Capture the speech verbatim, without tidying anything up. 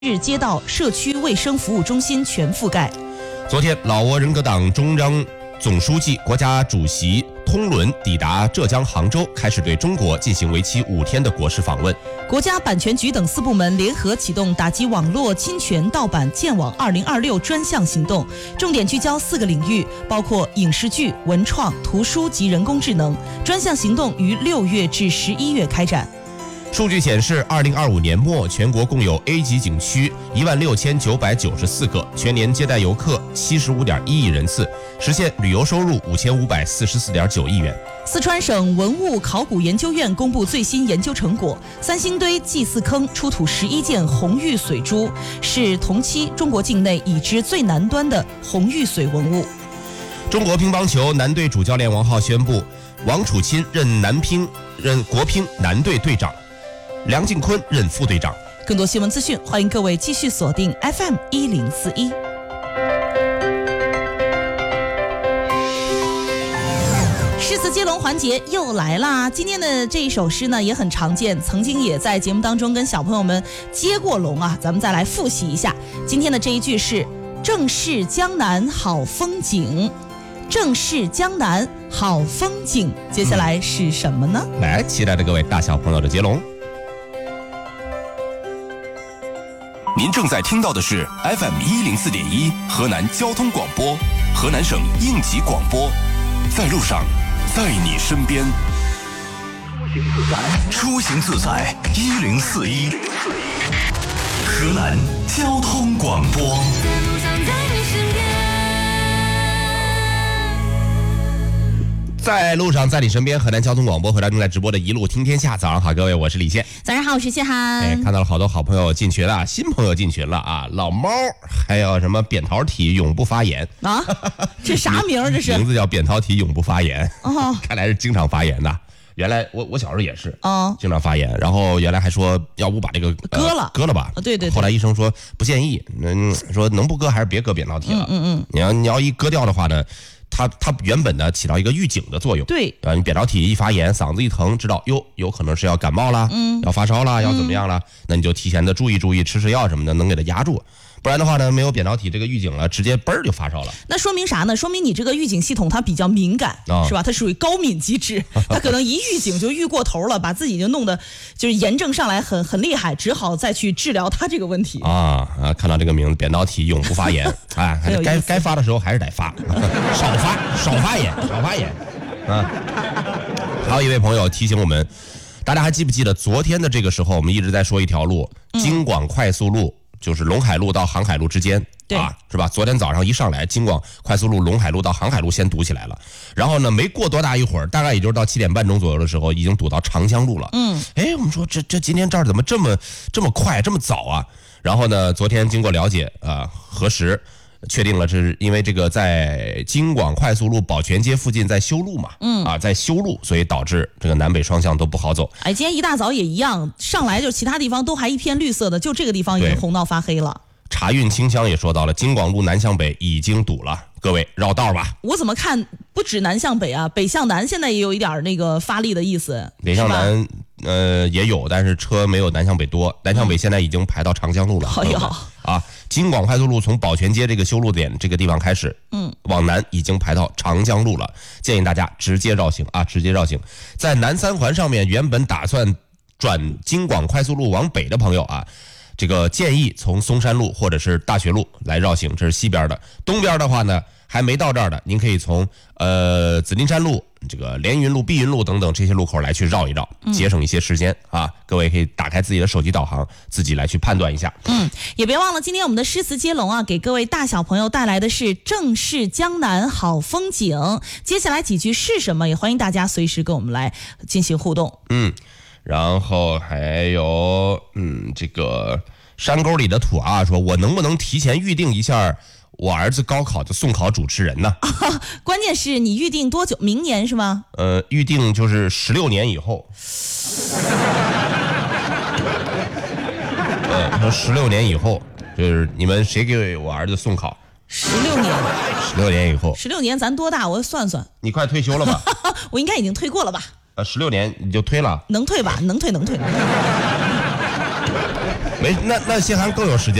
日街道社区卫生服务中心全覆盖。 昨天，老挝人格党中央总书记、国家主席通伦抵达浙江杭州，开始对中国进行为期五天的国事访问。 国家版权局等四部门联合启动打击网络侵权盗版建网二零二六专项行动，重点聚焦四个领域，包括影视剧、文创、图书及人工智能。专项行动于六月至十一月开展。 数据显示，二零二五年末，全国共有 A 级景区一万六千九百九十四个，全年接待游客七十五点一亿人次，实现旅游收入五千五百四十四点九亿元。 四川省文物考古研究院公布最新研究成果，三星堆祭祀坑出土十一件红玉髓珠，是同期中国境内已知最南端的红玉髓文物。 中国乒乓球男队主教练王浩宣布，王楚钦任男乒任国乒男队队长，梁靖昆任副队长。 更多新闻资讯，欢迎各位继续锁定 F M 一零四一。诗词接龙环节又来啦！今天的这一首诗呢也很常见，曾经也在节目当中跟小朋友们接过龙啊。咱们再来复习一下，今天的这一句是“正是江南好风景”。正是江南好风景，接下来是什么呢？ 嗯、来，期待着各位大小朋友的接龙。 您正在听到的是 F M 一零四点一河南交通广播，河南省应急广播，在路上，在你身边。出行自在一零四一，河南交通广播。 在路上，在你身边，河南交通广播，河南正在直播的一路听天下。早上好，各位，我是李现。 早上好，我是谢涵。 哎，看到了好多好朋友进群了，新朋友进群了啊！老猫，还有什么扁桃体永不发炎啊？这啥名儿？这是名字叫扁桃体永不发炎哦， 看来是经常发炎的。原来我我小时候也是， 哦， 经常发炎。然后原来还说要不把这个、 呃、割了， 割了吧？ 哦、对, 对对。 后来医生说不建议，嗯，说能不割还是别割扁桃体了。 嗯嗯嗯。 你要你要一割掉的话呢？它它原本呢起到一个预警的作用， 对， 啊，你扁桃体一发炎，嗓子一疼，知道哟，有可能是要感冒啦， 嗯， 要发烧啦，要怎么样啦，嗯、那你就提前的注意注意，吃吃药什么的，能给它压住。不然的话呢，没有扁桃体这个预警了，直接嘣儿就发烧了。 那说明啥呢？说明你这个预警系统它比较敏感，哦、是吧？它属于高敏机制，它可能一预警就预过头了，把自己就弄得就是炎症上来很很厉害，只好再去治疗它这个问题。 啊啊！看到这个名字，扁桃体永不发炎，哎，该该发的时候还是得发，少发少发炎，少发炎。啊，还有一位朋友提醒我们，大家还记不记得昨天的这个时候，我们一直在说一条路，京广快速路。嗯，就是陇海路到航海路之间，啊，是吧？昨天早上一上来，京广快速路陇海路到航海路先堵起来了，然后呢，没过多大一会儿，大概也就是到七点半钟左右的时候，已经堵到长江路了。 嗯， 哎，我们说这这今天这儿怎么这么这么快，这么早啊？然后呢，昨天经过了解啊、呃、核实。确定了，这是因为这个在京广快速路宝泉街附近在修路嘛， 嗯啊，在修路，所以导致这个南北双向都不好走。 哎，今天一大早也一样，上来就其他地方都还一片绿色的，就这个地方已经红到发黑了。 茶运清乡也说到了，京广路南向北已经堵了，各位绕道吧。 我怎么看不止南向北啊，北向南现在也有一点那个发力的意思。 北向南呃也有，但是车没有南向北多，南向北现在已经排到长江路了。 哎呦啊，京广快速路从宝泉街这个修路点这个地方开始， 嗯， 往南已经排到长江路了，建议大家直接绕行啊，直接绕行。在南三环上面，原本打算转京广快速路往北的朋友啊。这个建议从松山路或者是大学路来绕行，这是西边的。东边的话呢，还没到这儿的，您可以从呃紫金山路、这个连云路、碧云路等等这些路口来去绕一绕，节省一些时间、嗯、啊。各位可以打开自己的手机导航，自己来去判断一下。 嗯，也别忘了今天我们的诗词接龙啊，给各位大小朋友带来的是正是江南好风景。接下来几句是什么？也欢迎大家随时跟我们来进行互动。 嗯。然后还有，嗯，这个山沟里的土啊，说我能不能提前预定一下我儿子高考的送考主持人呢？ 啊、关键是你预定多久？明年是吗？ 呃，预定就是十六年以后。呃，说十六年以后，就是你们谁给我儿子送考？ 十六年， 十六年以后， 十六年咱多大？我算算， 你快退休了吧？ 我应该已经退过了吧？ 呃，十六年你就退了？ 能退吧？能退能退。 没，那那谢涵更有时间。